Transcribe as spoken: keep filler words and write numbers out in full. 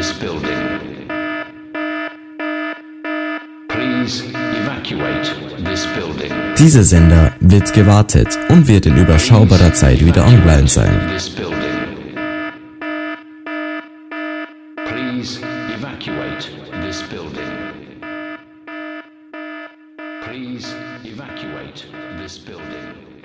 this building. Please evacuate this building. Dieser Sender wird gewartet und wird in überschaubarer Zeit wieder online sein. This building. Please evacuate this building. Please evacuate this building.